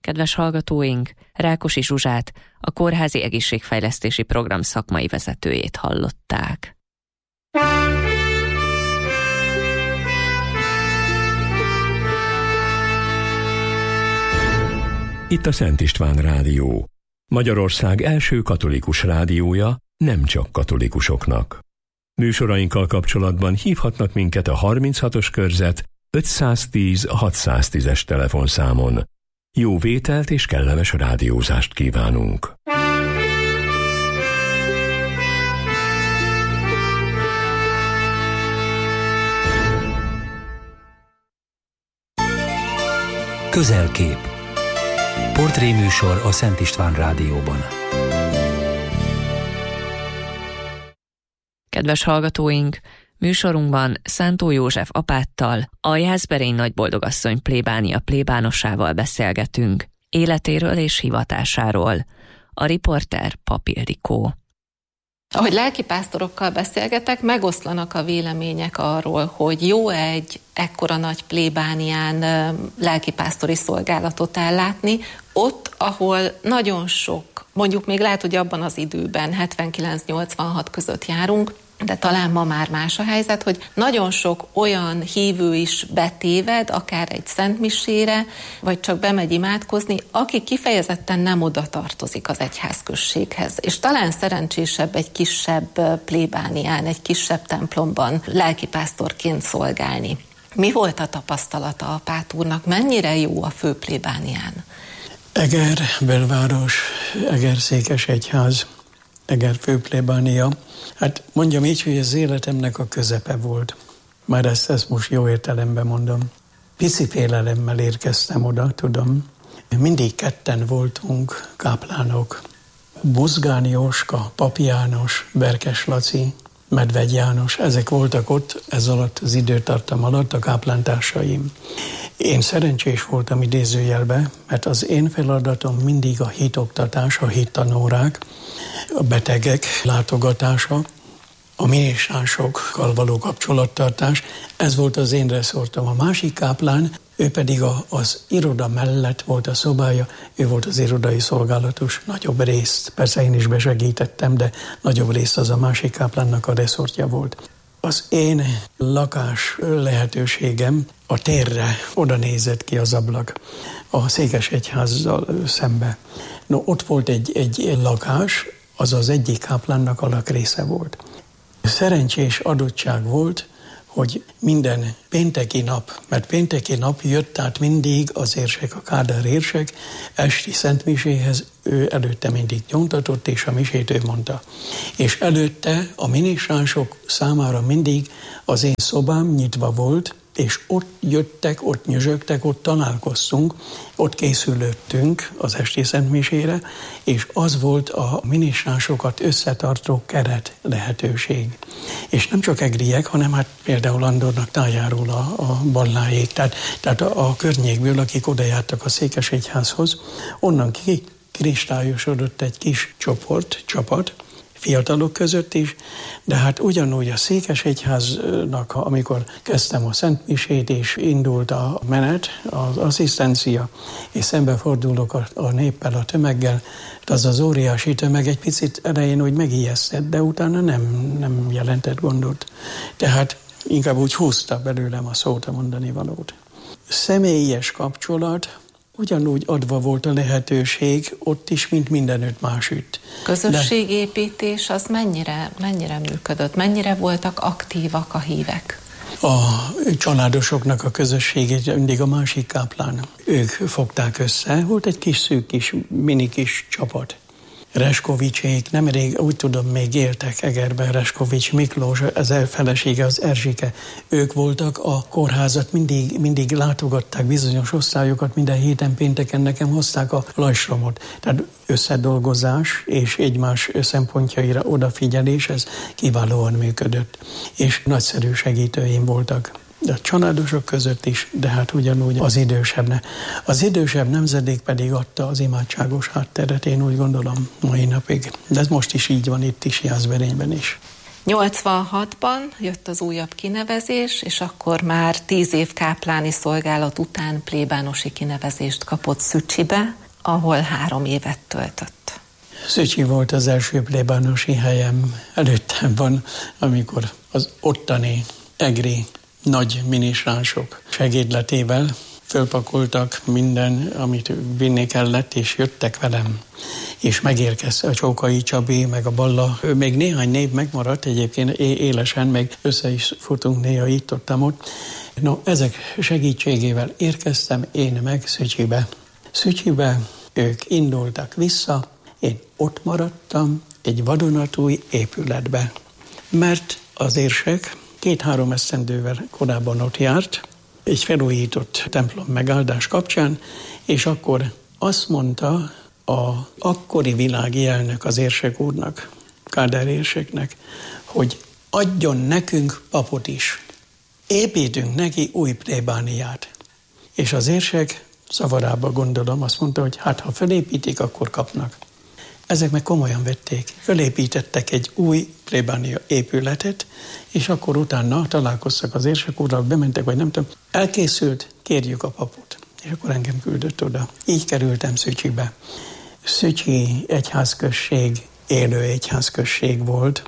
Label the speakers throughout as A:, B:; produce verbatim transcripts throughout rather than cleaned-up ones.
A: Kedves hallgatóink, Rákosi Zsuzsát, a Kórházi Egészségfejlesztési Program szakmai vezetőjét hallották.
B: Itt a Szent István Rádió, Magyarország első katolikus rádiója, nem csak katolikusoknak. Műsorainkkal kapcsolatban hívhatnak minket a harminchatos körzet ötszáztíz hatszáztízes telefonszámon. Jó vételt és kellemes rádiózást kívánunk!
C: Közelkép. Portréműsor a Szent István Rádióban.
A: Kedves hallgatóink, műsorunkban Szántó József apáttal, a Jászberény Nagyboldogasszony plébánia plébánosával beszélgetünk, életéről és hivatásáról. A riporter Pap Ildikó.
D: Ahogy lelkipásztorokkal beszélgetek, megoszlanak a vélemények arról, hogy jó egy ekkora nagy plébánián lelkipásztori szolgálatot ellátni, ott, ahol nagyon sok, mondjuk még lehet, hogy abban az időben, hetvenkilenc-nyolcvanhat között járunk, de talán ma már más a helyzet, hogy nagyon sok olyan hívő is betéved, akár egy szentmisére, vagy csak bemegy imádkozni, aki kifejezetten nem oda tartozik az egyházközséghez. És talán szerencsésebb egy kisebb plébánián, egy kisebb templomban lelkipásztorként szolgálni. Mi volt a tapasztalata apát úrnak? Mennyire jó a főplébánián?
E: Eger belváros, Eger székesegyház, Eger főplébánia. Hát mondjam így, hogy az életemnek a közepe volt. Már ezt, ezt most jó értelemben mondom. Pici félelemmel érkeztem oda, tudom. Mindig ketten voltunk káplánok. Buzgán Jóska, Pap János, Berkes Laci, Medvegy János, ezek voltak ott, ez alatt az időtartam alatt a káplántársaim. Én szerencsés voltam idézőjelbe, mert az én feladatom mindig a hitoktatás, a hittanórák, a betegek látogatása, a minisánsokkal való kapcsolattartás, ez volt az én reszortom. A másik káplán, ő pedig a, az iroda mellett volt a szobája, ő volt az irodai szolgálatos, nagyobb részt, persze én is besegítettem, de nagyobb részt az a másik káplánnak a reszortja volt. Az én lakás lehetőségem a térre oda nézett ki az ablak, a székesegyházzal szembe. No, ott volt egy, egy lakás, az az egyik káplánnak alakrésze volt. Szerencsés adottság volt, hogy minden pénteki nap, mert pénteki nap jött át mindig az érsek, a Kádár érsek, esti szentmiséhez, ő előtte mindig nyomtatott, és a misét ő mondta. És előtte a minisánsok számára mindig az én szobám nyitva volt, és ott jöttek, ott nyüzsögtek, ott találkoztunk, ott készülöttünk az esti szentmisére, és az volt a minisánsokat összetartó keret lehetőség. És nem csak egriek, hanem hát például Andornak tájáról a, a balláék, tehát, tehát a, a környékből, akik oda jártak a székesegyházhoz, onnan ki kristályosodott egy kis csoport, csapat, fiatalok között is, de hát ugyanúgy a székesegyháznak, amikor kezdtem a szentmisét, és indult a menet, az asszisztencia, és szembefordulok a, a néppel, a tömeggel, az az óriási tömeg egy picit elején úgy megijesztett, de utána nem, nem jelentett gondot. Tehát inkább úgy húzta belőlem a szót, a mondani valót. Személyes kapcsolat, ugyanúgy adva volt a lehetőség ott is, mint mindenütt másütt.
D: Közösségépítés az mennyire, mennyire működött? Mennyire voltak aktívak a hívek?
E: A családosoknak a közösségét mindig a másik káplán. Ők fogták össze, volt egy kis szűk kis, mini kis csapat. Reskovicsék, nemrég úgy tudom még éltek Egerben, Reskovics Miklós, ez felesége, az Erzsike. Ők voltak, a kórházat mindig, mindig látogatták, bizonyos osztályokat, minden héten pénteken nekem hozták a lajstromot. Tehát összedolgozás és egymás szempontjaira odafigyelés, ez kiválóan működött. És nagyszerű segítőim voltak. De a családosok között is, de hát ugyanúgy az idősebb. Az idősebb nemzedék pedig adta az imádságos hátteret, én úgy gondolom, mai napig. De ez most is így van, itt is, Jászberényben is.
D: nyolcvanhatban jött az újabb kinevezés, és akkor már tíz év kápláni szolgálat után plébánosi kinevezést kapott Szücsibe, ahol három évet töltött.
E: Szücsi volt az első plébánosi helyem. Előttem van, amikor az ottani egri nagy minisánsok segédletével fölpakoltak minden, amit vinni kellett, és jöttek velem. És megérkezett a Csókai Csabi, meg a Balla. Még néhány név megmaradt egyébként élesen, meg össze is futunk néha itt-ottam ott. No, ezek segítségével érkeztem én meg Szücsibe. Szücsibe ők indultak vissza, én ott maradtam egy vadonatúj épületbe. Mert az érsek két-három esztendővel korábban ott járt, egy felújított templom megáldás kapcsán, és akkor azt mondta a akkori világi elnök az érsek úrnak, Kádár érseknek, hogy adjon nekünk papot is. Építünk neki új plébániát. És az érsek szavarába gondolom azt mondta, hogy hát ha felépítik, akkor kapnak. Ezek meg komolyan vették. Fölépítettek egy új plébánia épületet, és akkor utána találkoztak az érsek úrral, bementek, vagy nem tudom, elkészült, kérjük a papot. És akkor engem küldött oda. Így kerültem Szücsibe. Szücsi egyházközség, élő egyházközség volt.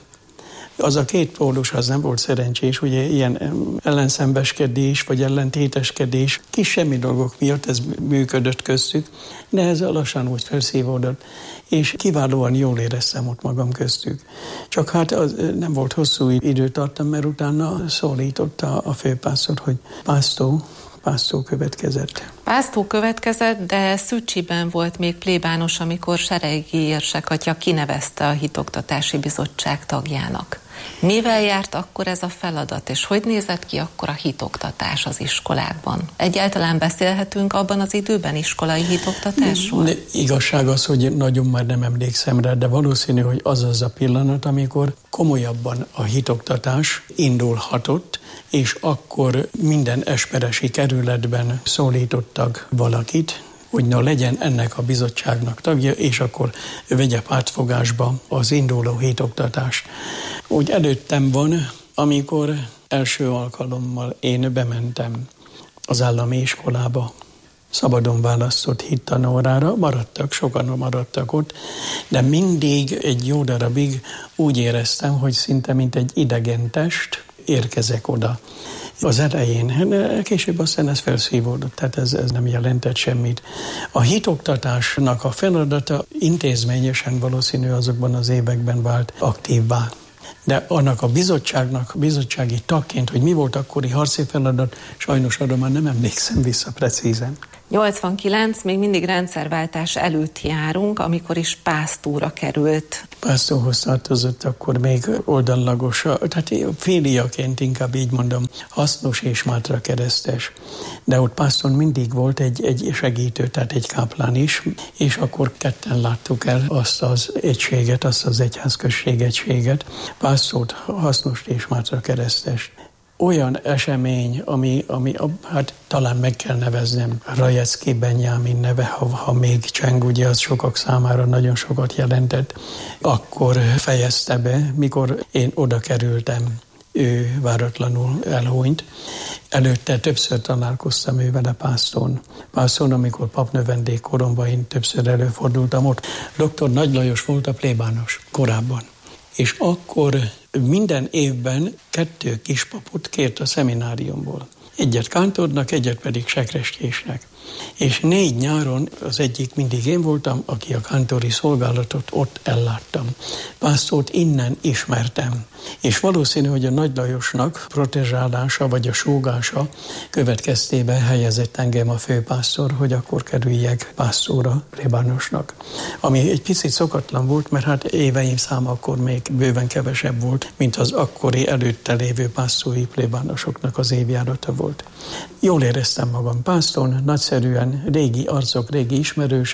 E: Az a két pólus az nem volt szerencsés, ugye ilyen ellenszembeskedés vagy ellentéteskedés, kis semmi dolgok miatt ez működött köztük, de ez lassan úgy felszívódott, és kiválóan jól éreztem ott magam köztük. Csak hát az nem volt hosszú időtartam, mert utána szólította a főpásztor, hogy pásztó, Pásztó következett.
D: Pásztó következett, de Szücsiben volt még plébános, amikor Seregi érsek atya kinevezte a hitoktatási bizottság tagjának. Mivel járt akkor ez a feladat, és hogy nézett ki akkor a hitoktatás az iskolákban? Egyáltalán beszélhetünk abban az időben iskolai hitoktatásról?
E: De igazság az, hogy nagyon már nem emlékszem rá, de valószínű, hogy az az a pillanat, amikor komolyabban a hitoktatás indulhatott, és akkor minden esperesi kerületben szólítottak valakit, hogy na legyen ennek a bizottságnak tagja, és akkor vegye pártfogásba az induló hitoktatást. Úgy előttem van, amikor első alkalommal én bementem az állami iskolába, szabadon választott hittanórára, maradtak, sokan maradtak ott, de mindig egy jó darabig úgy éreztem, hogy szinte mint egy idegen test érkezek oda. Az elején, később aztán ez felszívódott, tehát ez, ez nem jelentett semmit. A hitoktatásnak a feladata intézményesen valószínű azokban az években vált aktívvá. De annak a bizottságnak, bizottsági tagként, hogy mi volt akkori harci feladat, sajnos arra már nem emlékszem vissza precízen.
D: nyolcvankilenc, még mindig rendszerváltás előtt járunk, amikor is pásztóra került.
E: Pásztóhoz tartozott akkor még oldallagos, tehát féliaként inkább így mondom, hasznos és mátra keresztes. De ott pászton mindig volt egy, egy segítő, tehát egy káplán is, és akkor ketten láttuk el azt az egységet, azt az egyházközség egységet, pásztót, hasznos és mátra keresztes. Olyan esemény, ami, ami hát talán meg kell neveznem, Rajecki Benyámin neve, ha, ha még cseng, ugye az sokak számára nagyon sokat jelentett, akkor fejezte be, mikor én oda kerültem, ő váratlanul elhunyt. Előtte többször találkoztam ő vele Pásztón. Pásztón, amikor papnövendék koromban én többször előfordultam ott. doktor Nagy Lajos volt a plébános korábban. És akkor minden évben kettő kispapot kért a szemináriumból. Egyet kántornak, egyet pedig sekrestésnek. És négy nyáron az egyik mindig én voltam, aki a kántori szolgálatot ott elláttam. Pásztót innen ismertem. És valószínű, hogy a Nagy Lajosnak protezsálása vagy a súgása következtében helyezett engem a főpásztor, hogy akkor kerüljek pásztorra, plébánosnak. Ami egy picit szokatlan volt, mert hát éveim száma akkor még bőven kevesebb volt, mint az akkori előtte lévő pásztori plébánosoknak az évjárata volt. Jól éreztem magam Pászton, nagyszerűen régi arcok, régi ismerősök,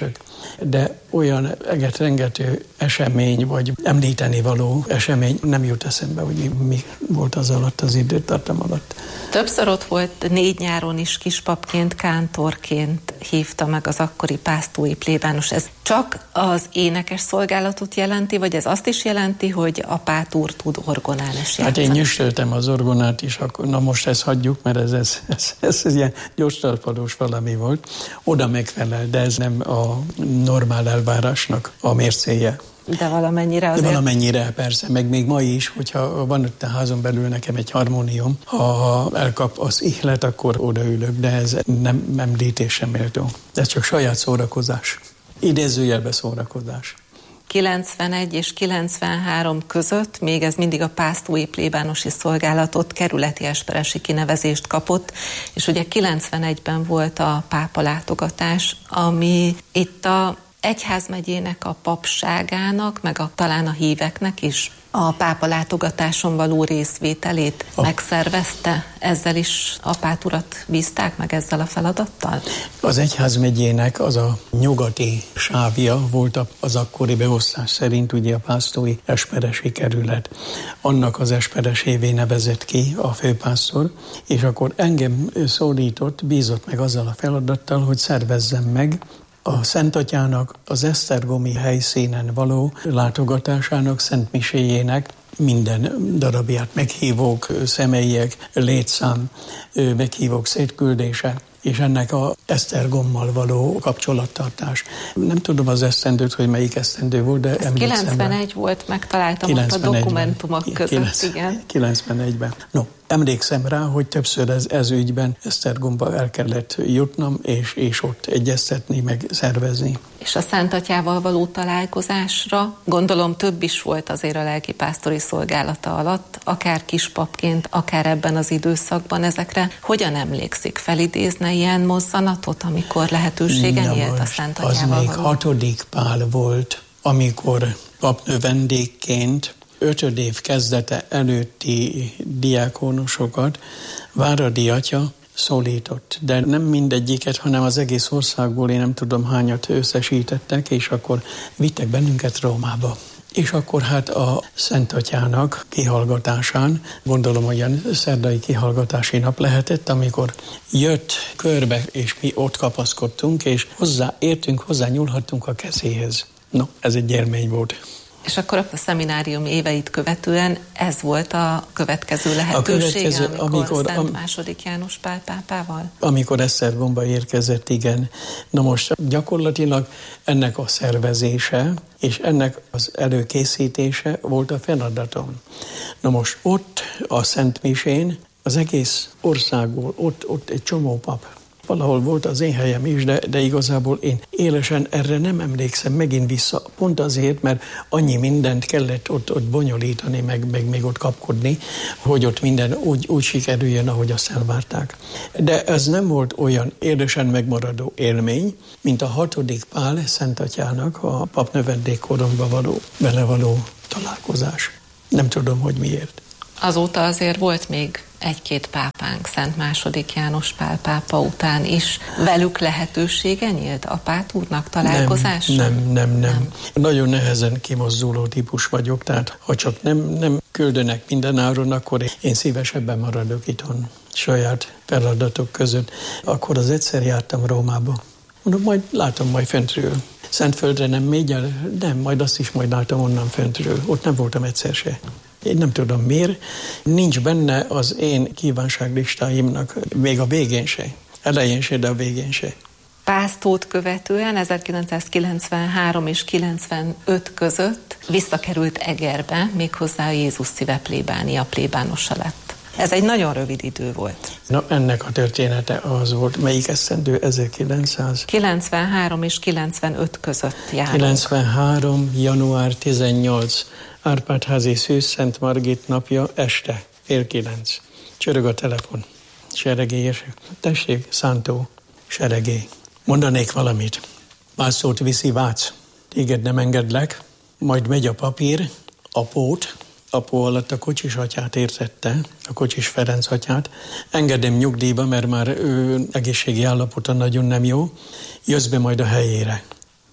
E: de olyan egetrengető esemény, vagy említeni való esemény nem jut eszembe, hogy mi, mi volt az alatt, az időtartam alatt.
D: Többször ott volt négy nyáron is kispapként, kántorként hívta meg az akkori pásztói plébános. Ez csak az énekes szolgálatot jelenti, vagy ez azt is jelenti, hogy a Pát úr tud orgonán is játszani?
E: Hát én nyüstöltem az orgonát is, akkor, na most ezt hagyjuk, mert ez, ez, ez, ez, ez ilyen gyorstalpalós valami volt. Oda megfelel, de ez nem a normál elvárásnak a mércéje.
D: De valamennyire azért...
E: De valamennyire, persze, meg még ma is, hogyha van ott a házon belül nekem egy harmónium, ha elkap az ihlet, akkor odaülök, de ez nem említésre méltó. Ez csak saját szórakozás. Idézőjelbe szórakozás.
D: kilencvenegy és kilencvenhárom között még ez mindig a pásztói plébánosi szolgálatot kerületi esperesi kinevezést kapott, és ugye kilencvenegyben volt a pápa látogatás, ami itt a egyházmegyének a papságának, meg a, talán a híveknek is a pápa látogatáson való részvételét a... megszervezte. Ezzel is a Pát urat bízták meg ezzel a feladattal?
E: Az egyházmegyének az a nyugati sávja volt az akkori beosztás szerint ugye a pásztói esperesi kerület. Annak az esperesévé nevezett ki a főpásztor, és akkor engem szólított, bízott meg azzal a feladattal, hogy szervezzem meg a Szentatyának az esztergomi helyszínen való látogatásának, szentmiséjének minden darabját, meghívók, személyek, létszám, meghívók szétküldése, és ennek a Esztergommal való kapcsolattartás. Nem tudom az esztendőt, hogy melyik esztendő volt, de emlékszem.
D: kilencvenegy volt, megtaláltam ott a dokumentumok között, igen.
E: kilencvenegyben. No, emlékszem rá, hogy többször ez, ez ügyben Esztergomba el kellett jutnom, és, és ott egyeztetni, meg szervezni.
D: És a Szent Atyával való találkozásra, gondolom több is volt azért a lelkipásztori szolgálata alatt, akár kispapként, akár ebben az időszakban ezekre. Hogyan emlékszik? Felidézne ilyen mozzanatot, amikor lehetősége nyílt a Szent Atyával
E: az még
D: való?
E: hatodik Pál volt, amikor papnő vendégként ötöd év kezdete előtti diákonusokat Váradi atya szólított, de nem mindegyiket, hanem az egész országból, én nem tudom hányat összesítettek, és akkor vittek bennünket Rómába. És akkor hát a Szent Atyának kihallgatásán, gondolom olyan szerdai kihallgatási nap lehetett, amikor jött körbe, és mi ott kapaszkodtunk, és hozzá értünk, hozzá nyúlhattunk a kezéhez. No, ez egy élmény volt.
D: És akkor a szeminárium éveit követően ez volt a következő lehetősége, a következő, amikor, amikor Szent am, második János Pál pápával? Amikor
E: Esztergomba érkezett, igen. Na most gyakorlatilag ennek a szervezése és ennek az előkészítése volt a feladatom. Na most ott a Szent Misén az egész országból, ott, ott egy csomó pap. Valahol volt az én helyem is, de, de igazából én élesen erre nem emlékszem megint vissza, pont azért, mert annyi mindent kellett ott, ott bonyolítani, meg, meg még ott kapkodni, hogy ott minden úgy, úgy sikerüljön, ahogy azt elvárták. De ez nem volt olyan élesen megmaradó élmény, mint a hatodik Pál Szent Atyának a papnövendék koromba való, vele való találkozás. Nem tudom, hogy miért.
D: Azóta azért volt még egy-két pápánk, Szent második János Pál pápa után is. Velük lehetősége nyílt a Pát úrnak találkozásra?
E: Nem, nem, nem, nem. nem. Nagyon nehezen kimozduló típus vagyok, tehát ha csak nem, nem küldenek minden áron, akkor én szívesebben maradok itthon saját feladatok között. Akkor az egyszer jártam Rómába. Mondom, majd látom majd föntről. Szentföldre nem megy el, nem, majd azt is majd látom onnan föntről. Ott nem voltam egyszer se. Én nem tudom miért, nincs benne az én kívánságlistáimnak még a végén se. Elején se, de a végén se.
D: Pásztót követően ezerkilencszázkilencvenhárom és kilencvenöt között visszakerült Egerbe, méghozzá a Jézus Szíve plébánia plébánosa lett. Ez egy nagyon rövid idő volt.
E: Na, ennek a története az volt, melyik esztendő? ezerkilencszáz
D: kilencvenhárom és kilencvenöt között járunk.
E: kilencvenhárom. január tizennyolc. Árpád-házi Szűz Szent Margit napja, este, fél kilenc. Csörög a telefon. Seregély, tessék, Szántó, Seregély. Mondanék valamit. Mászót viszi Vác. Téged nem engedlek. Majd megy a papír, apót, apó alatt a Kocsis atyát értette, a Kocsis Ferenc atyát. Engedem nyugdíjba, mert már ő egészségi állapota nagyon nem jó. Jössz be majd a helyére.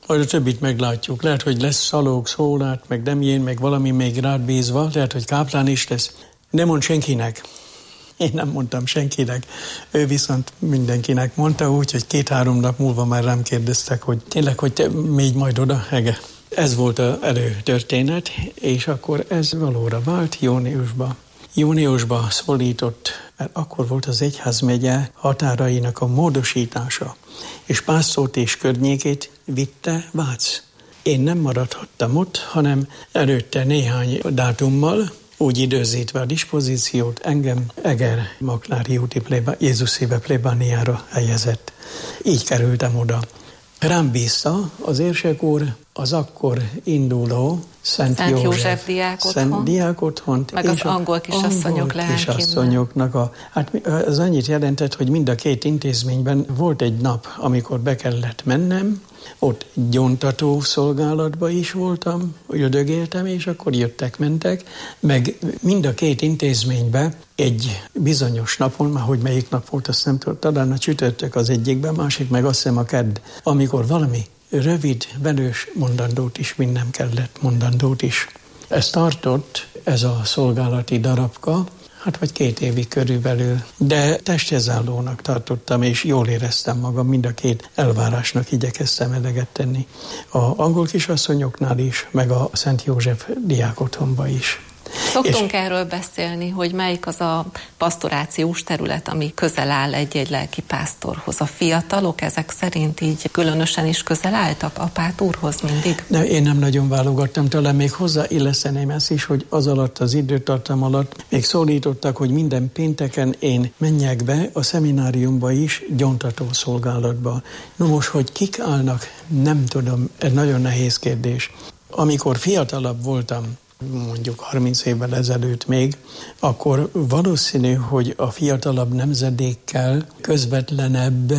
E: majd a többit meglátjuk. Lehet, hogy lesz szalók, szólát, meg demjén, meg valami még rád bízva, lehet, hogy káplán is lesz. Nem mond senkinek. Én nem mondtam senkinek. Ő viszont mindenkinek mondta, úgy, hogy két-három nap múlva már rám kérdeztek, hogy tényleg, hogy te mégy majd oda, Ege. Ez volt az előtörténet, és akkor ez valóra vált júniusban. Júniusban szólított, mert akkor volt az egyházmegye határainak a módosítása, és Pásztót és környékét vitte Vác. Én nem maradhattam ott, hanem előtte néhány dátummal, úgy időzítve a dispozíciót, engem Eger Maklári úti plébá, Jézus szíve plébániára helyezett. Így kerültem oda. Rám bízta az érsek úr az akkor induló Szent,
D: Szent
E: József,
D: József diákotthon,
E: Szent diákotthont,
D: meg az angol kisasszonyok lelkémben.
E: kisasszonyoknak a, hát az annyit jelentett, hogy mind a két intézményben volt egy nap, amikor be kellett mennem, ott gyóntató szolgálatba is voltam, jödögéltem, és akkor jöttek, mentek, meg mind a két intézményben egy bizonyos napon, már hogy melyik nap volt, azt nem tudom, talán a csütörtök az egyikben, másik meg azt hiszem a kedd, amikor valami rövid, velős mondandót is, minden kellett mondandót is. Ez tartott, ez a szolgálati darabka, hát vagy két évig körülbelül, de testjezállónak tartottam, és jól éreztem magam, mind a két elvárásnak igyekeztem eleget tenni. A angol kisasszonyoknál is, meg a Szent József diákotthonba is.
D: Szoktunk és erről beszélni, hogy melyik az a pastorációs terület, ami közel áll egy-egy lelkipásztorhoz. A fiatalok ezek szerint így különösen is közel álltak apát úrhoz mindig?
E: De én nem nagyon válogattam, talán még hozzáilleszteném ezt is, hogy az alatt, az időtartam alatt még szólítottak, hogy minden pénteken én menjek be a szemináriumba is gyóntató szolgálatba. No most, hogy kik állnak, nem tudom, ez nagyon nehéz kérdés. Amikor fiatalabb voltam, mondjuk harminc évvel ezelőtt még, akkor valószínű, hogy a fiatalabb nemzedékkel közvetlenebb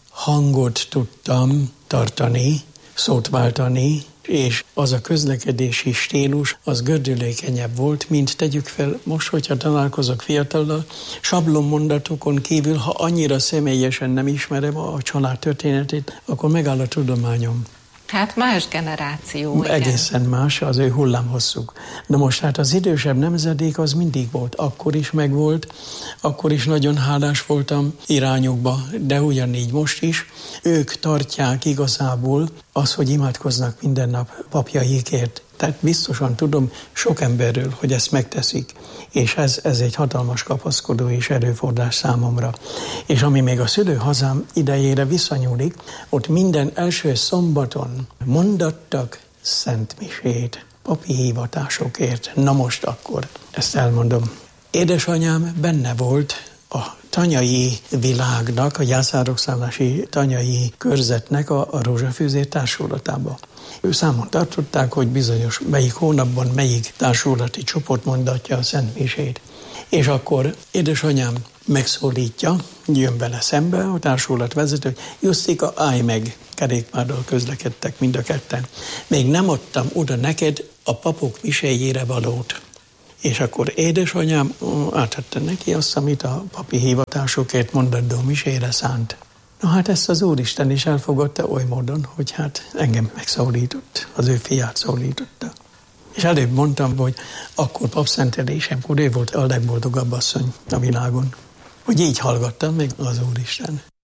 E: hangot tudtam tartani, szót váltani, és az a közlekedési stílus az gördülékenyebb volt, mint tegyük fel most, hogyha találkozok fiatallal, sablonmondatokon kívül, ha annyira személyesen nem ismerem a család történetét, akkor megáll a tudományom.
D: Hát más generáció.
E: Egészen
D: igen.
E: más, az ő hullámhosszuk. De most hát az idősebb nemzedék az mindig volt, akkor is megvolt, akkor is nagyon hálás voltam irányukba, de ugyanígy most is. Ők tartják igazából az, hogy imádkoznak minden nap papjaikért. Tehát biztosan tudom sok emberről, hogy ezt megteszik, és ez, ez egy hatalmas kapaszkodó és erőforrás számomra. És ami még a szülőhazám idejére visszanyúlik, ott minden első szombaton mondattak szentmisét, papi hivatásokért. Na most akkor, ezt elmondom. Édesanyám benne volt a tanyai világnak, a jászárokszállási tanyai körzetnek a, a rózsafűzér társulatába. Ő számon tartották, hogy bizonyos melyik hónapban melyik társulati csoport mondatja a szentmisét. És akkor édesanyám megszólítja, jön vele szembe a társulat vezető, hogy Jusztika, állj meg, kerékpárral közlekedtek mind a ketten. Még nem adtam oda neked a papok miséjére valót. És akkor édesanyám átadta neki azt, amit a papi hivatásokért mondandó misére szánt. Na hát ezt az Úristen is elfogadta oly módon, hogy hát engem megszólított, az ő fiát szólította. És előbb mondtam, hogy akkor papszentelésemkor ő volt a legboldogabb asszony a világon. Hogy így hallgattam meg az Úristen.